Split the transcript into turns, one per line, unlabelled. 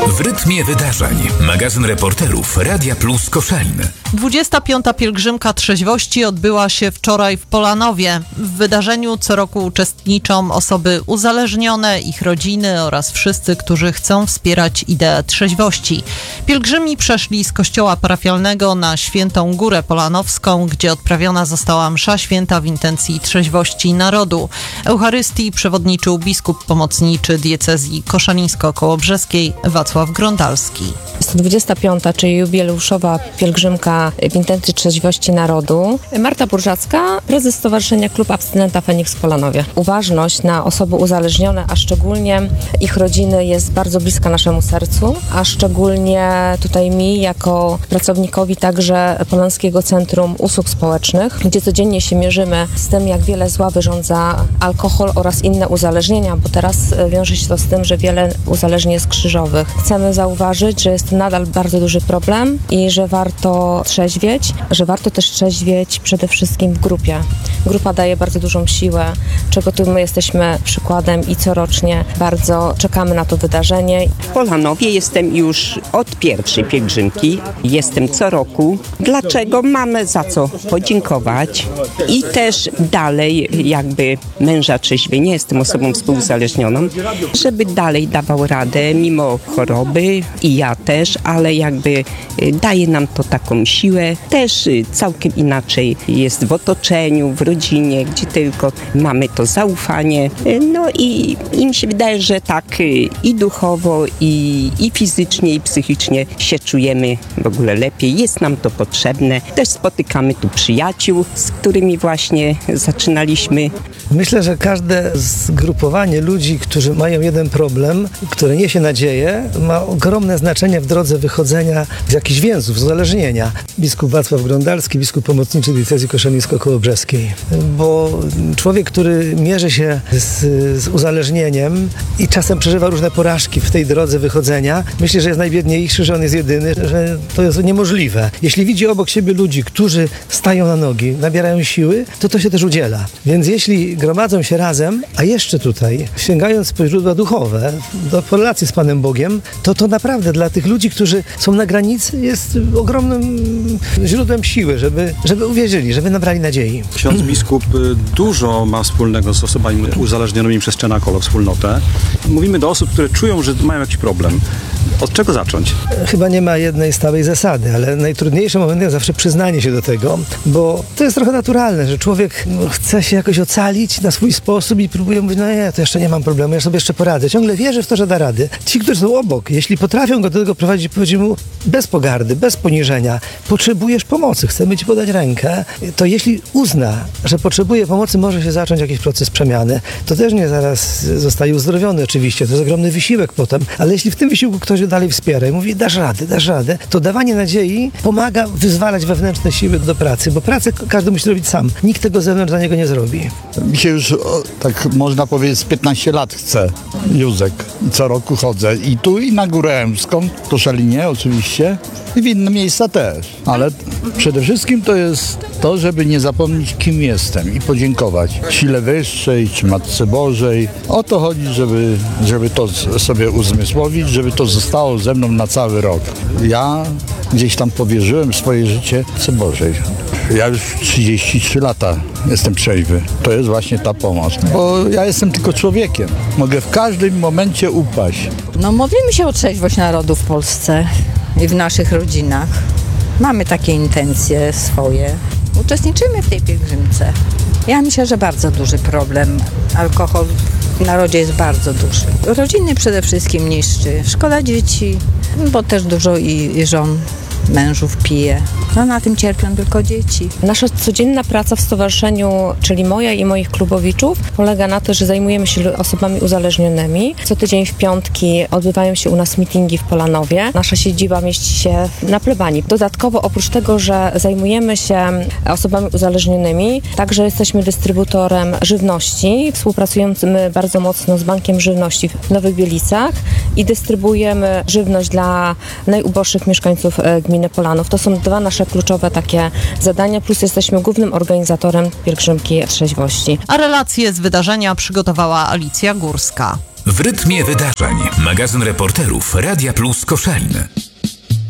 W rytmie wydarzeń. Magazyn reporterów Radia Plus Koszalin.
25. pielgrzymka trzeźwości odbyła się wczoraj w Polanowie. W wydarzeniu co roku uczestniczą osoby uzależnione, ich rodziny oraz wszyscy, którzy chcą wspierać ideę trzeźwości. Pielgrzymi przeszli z kościoła parafialnego na Świętą Górę Polanowską, gdzie odprawiona została msza święta w intencji trzeźwości narodu. Eucharystii przewodniczył biskup pomocniczy diecezji koszalińsko-kołobrzeskiej Wacław Grondalski.
Jest to 25., czyli jubileuszowa pielgrzymka w intencji trzeźwości narodu. Marta Burzacka, prezes Stowarzyszenia Klub Abstynenta Feniks w Polanowie. Uważność na osoby uzależnione, a szczególnie ich rodziny jest bardzo bliska naszemu sercu, a szczególnie tutaj mi, jako pracownikowi także Polanskiego Centrum Usług Społecznych, gdzie codziennie się mierzymy z tym, jak wiele zła wyrządza alkohol oraz inne uzależnienia, bo teraz wiąże się to z tym, że wiele uzależnień jest krzyżowych. Chcemy zauważyć, że jest to nadal bardzo duży problem i że warto trzeźwieć, że warto też trzeźwieć przede wszystkim w grupie. Grupa daje bardzo dużą siłę, czego tu my jesteśmy przykładem i corocznie bardzo czekamy na to wydarzenie.
W Polanowie jestem już od pierwszej pielgrzymki, jestem co roku. Dlaczego? Mamy za co podziękować i też dalej jakby męża trzeźwienia, jestem osobą współuzależnioną, żeby dalej dawał radę mimo choroby i ja też, ale jakby daje nam to taką siłę. Też całkiem inaczej jest w otoczeniu, w rodzinie, gdzie tylko mamy to zaufanie. No i mi się wydaje, że tak i duchowo, i fizycznie, i psychicznie się czujemy w ogóle lepiej. Jest nam to potrzebne. Też spotykamy tu przyjaciół, z którymi właśnie zaczynaliśmy.
Myślę, że każde zgrupowanie ludzi, którzy mają jeden problem, który niesie nadzieję, ma ogromne znaczenie w drodze wychodzenia z jakichś więzów, z uzależnienia. Biskup Wacław Grondalski, biskup pomocniczy diecezji koszalińsko-kołobrzeskiej. Bo człowiek, który mierzy się z uzależnieniem i czasem przeżywa różne porażki w tej drodze wychodzenia, myśli, że jest najbiedniejszy, że on jest jedyny, że to jest niemożliwe. Jeśli widzi obok siebie ludzi, którzy stają na nogi, nabierają siły, to się też udziela. Więc jeśli gromadzą się razem, a jeszcze tutaj, sięgając po źródła duchowe, do relacji z Panem Bogiem, to naprawdę dla tych ludzi, którzy są na granicy, jest ogromnym źródłem siły, żeby uwierzyli, żeby nabrali nadziei.
Ksiądz biskup dużo ma wspólnego z osobami uzależnionymi przez Czenakolo wspólnotę. Mówimy do osób, które czują, że mają jakiś problem. Od czego zacząć?
Chyba nie ma jednej stałej zasady, ale najtrudniejsze momenty jest zawsze przyznanie się do tego, bo to jest trochę naturalne, że człowiek chce się jakoś ocalić na swój sposób i próbuje mówić, no nie, to jeszcze nie mam problemu, ja sobie jeszcze poradzę. Ciągle wierzę w to, że da rady. Ci, którzy są obok, jeśli potrafią go do tego prowadzić, powiedzieć mu bez pogardy, bez poniżenia, potrzebujesz pomocy, chcemy ci podać rękę, to jeśli uzna, że potrzebuje pomocy, może się zacząć jakiś proces przemiany. To też nie zaraz zostaje uzdrowiony oczywiście, to jest ogromny wysiłek potem, ale jeśli w tym wysiłku ktoś dalej wspiera i mówi, dasz radę, to dawanie nadziei pomaga wyzwalać wewnętrzne siły do pracy, bo pracę każdy musi robić sam. Nikt tego z zewnątrz za niego nie zrobi.
Mi się już, tak można powiedzieć, z 15 lat chce Józek. Co roku chodzę i tu, i na Górę Emską, w Koszalinie oczywiście, i w inne miejsca też. Ale przede wszystkim to jest to, żeby nie zapomnieć, kim jestem i podziękować sile wyższej czy Matce Bożej. O to chodzi, żeby to sobie uzmysłowić, żeby to zostało ze mną na cały rok. Ja gdzieś tam powierzyłem swoje życie Matce Bożej. Ja już 33 lata jestem trzeźwy. To jest właśnie ta pomoc. Bo ja jestem tylko człowiekiem. Mogę w każdym momencie upaść.
No modlimy się o trzeźwość narodu w Polsce i w naszych rodzinach. Mamy takie intencje swoje. Uczestniczymy w tej pielgrzymce. Ja myślę, że bardzo duży problem. Alkohol w narodzie jest bardzo duży. Rodziny przede wszystkim niszczy. Szkoda dzieci, bo też dużo i żon, mężów pije. No na tym cierpią tylko dzieci.
Nasza codzienna praca w stowarzyszeniu, czyli moja i moich klubowiczów, polega na to, że zajmujemy się osobami uzależnionymi. Co tydzień w piątki odbywają się u nas meetingi w Polanowie. Nasza siedziba mieści się na plebanii. Dodatkowo oprócz tego, że zajmujemy się osobami uzależnionymi, także jesteśmy dystrybutorem żywności. Współpracujemy bardzo mocno z Bankiem Żywności w Nowych Bielicach i dystrybuujemy żywność dla najuboższych mieszkańców gminy Polanów. To są dwa nasze kluczowe takie zadania, plus jesteśmy głównym organizatorem pielgrzymki trzeźwości.
A relacje z wydarzenia przygotowała Alicja Górska.
W rytmie wydarzeń. Magazyn reporterów Radia Plus Koszalin.